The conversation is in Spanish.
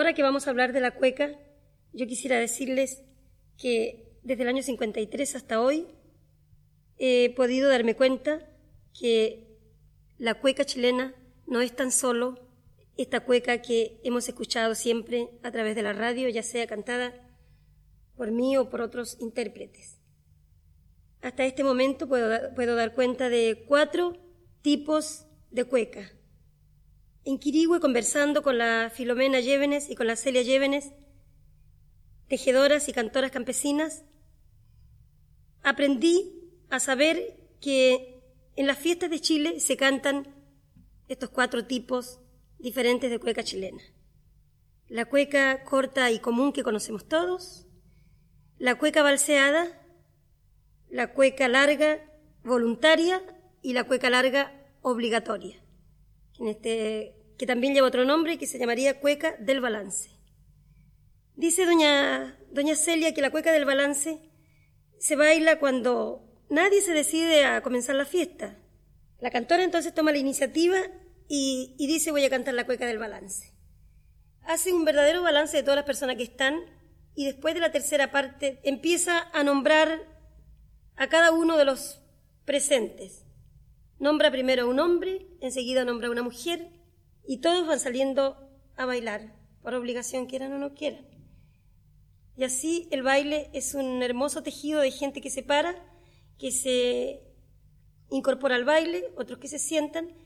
ahora que vamos a hablar de la cueca, yo quisiera decirles que desde el año 53 hasta hoy he podido darme cuenta que la cueca chilena no es tan solo esta cueca que hemos escuchado siempre a través de la radio, ya sea cantada por mí o por otros intérpretes. Hasta este momento puedo dar cuenta de 4 tipos de cueca. En Quirihue, conversando con la Filomena Llévenes y con la Celia Llévenes, tejedoras y cantoras campesinas, aprendí a saber que en las fiestas de Chile se cantan estos 4 tipos diferentes de cueca chilena. La cueca corta y común que conocemos todos, la cueca balseada, la cueca larga voluntaria y la cueca larga obligatoria, que también lleva otro nombre que se llamaría cueca del balance. Dice doña Celia que la cueca del balance se baila cuando nadie se decide a comenzar la fiesta. La cantora entonces toma la iniciativa y dice: voy a cantar la cueca del balance. Hace un verdadero balance de todas las personas que están y después de la tercera parte empieza a nombrar a cada uno de los presentes. Nombra primero a un hombre, enseguida nombra a una mujer y todos van saliendo a bailar, por obligación, quieran o no quieran. Y así el baile es un hermoso tejido de gente que se para, que se incorpora al baile, otros que se sientan,